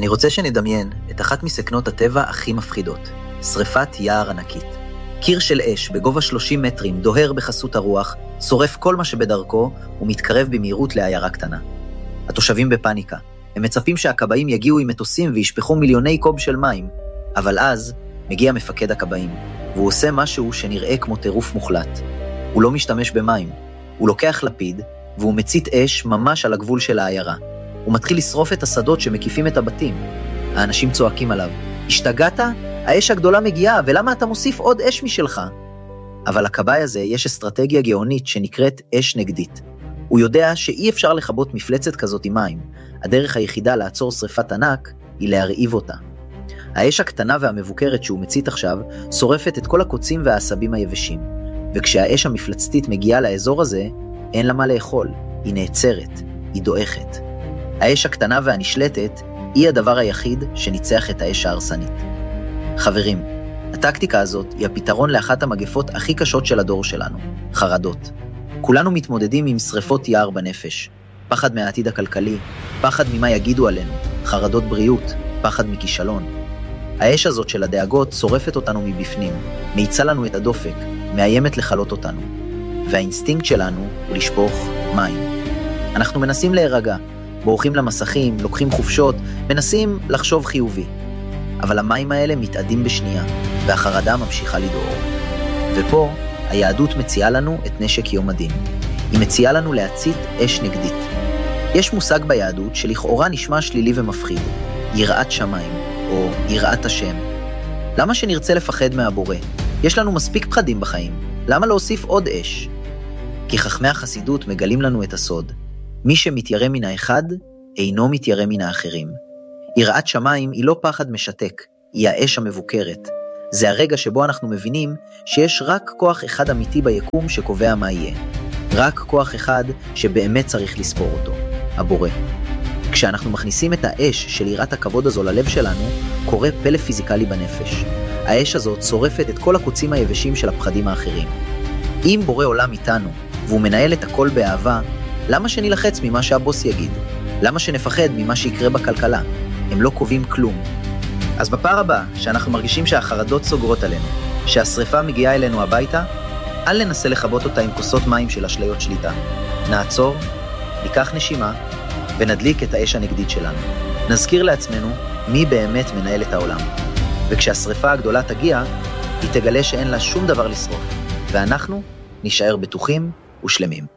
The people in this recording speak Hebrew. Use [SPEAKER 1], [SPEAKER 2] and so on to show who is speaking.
[SPEAKER 1] אני רוצה שנדמיין את אחת מסכנות הטבע הכי מפחידות, שריפת יער ענקית. קיר של אש בגובה 30 מטרים דוהר בחסות הרוח, שורף כל מה שבדרכו ומתקרב במהירות לעיירה קטנה. התושבים בפניקה, הם מצפים שהכבאים יגיעו עם מטוסים וישפכו מיליוני קוב של מים, אבל אז מגיע מפקד הכבאים, והוא עושה משהו שנראה כמו טירוף מוחלט. הוא לא משתמש במים, הוא לוקח לפיד והוא מצית אש ממש על הגבול של העיירה. הוא מתחיל לשרוף את השדות שמקיפים את הבתים. האנשים צועקים עליו, השתגעת? האש הגדולה מגיעה, ולמה אתה מוסיף עוד אש משלך? אבל לכבאי הזה יש אסטרטגיה גאונית שנקראת אש נגדית. הוא יודע שאי אפשר לכבות מפלצת כזאת עם מים. הדרך היחידה לעצור שריפת ענק היא להרעיב אותה. האש הקטנה והמבוקרת שהוא מצית עכשיו שורפת את כל הקוצים והעשבים היבשים. וכשהאש המפלצתית מגיעה לאזור הזה, אין לה מה לאכול. היא נעצרת, היא דועכת. האש הקטנה והנשלטת היא הדבר היחיד שניצח את האש ההרסנית. חברים, הטקטיקה הזאת היא הפתרון לאחת המגפות הכי קשות של הדור שלנו, חרדות. כולנו מתמודדים עם שריפות יער בנפש, פחד מהעתיד הכלכלי, פחד ממה יגידו עלינו, חרדות בריאות, פחד מכישלון. האש הזאת של הדאגות שורפת אותנו מבפנים, מאיצה לנו את הדופק, מאיימת לחלות אותנו. והאינסטינקט שלנו הוא לשפוך מים. אנחנו מנסים להירגע, בורחים למסכים, לוקחים חופשות, מנסים לחשוב חיובי. אבל המים האלה מתאדים בשנייה, והחרדה ממשיכה לדהור. ופה היהדות מציעה לנו את נשק יום הדין. היא מציעה לנו להצית אש נגדית. יש מושג ביהדות שלכאורה נשמע שלילי ומפחיד, יראת שמיים, או יראת השם. למה שנרצה לפחד מהבורא? יש לנו מספיק פחדים בחיים. למה להוסיף עוד אש? כי חכמי החסידות מגלים לנו את הסוד. מי שמתיירא מן האחד, אינו מתיירא מן האחרים. יראת שמיים היא לא פחד משתק, היא האש המבוקרת. זה הרגע שבו אנחנו מבינים שיש רק כוח אחד אמיתי ביקום שקובע מה יהיה. רק כוח אחד שבאמת צריך לספור אותו, הבורא. כשאנחנו מכניסים את האש של יראת הכבוד הזו ללב שלנו, קורה פלא פיזיקלי בנפש. האש הזאת שורפת את כל הקוצים היבשים של הפחדים האחרים. אם בורא עולם איתנו, והוא מנהל את הכל באהבה, למה שנלחץ ממה שהבוס יגיד? למה שנפחד ממה שיקרה בכלכלה? הם לא קובעים כלום. אז בפעם הבאה שאנחנו מרגישים שהחרדות סוגרות עלינו, שהשריפה מגיעה אלינו הביתה, אל ננסה לכבות אותה עם כוסות מים של אשליות שליטה. נעצור, ניקח נשימה, ונדליק את האש הנגדית שלנו. נזכיר לעצמנו מי באמת מנהל את העולם. וכשהשריפה הגדולה תגיע, היא תגלה שאין לה שום דבר לשרוף, ואנחנו נשאר בטוחים ושלמים.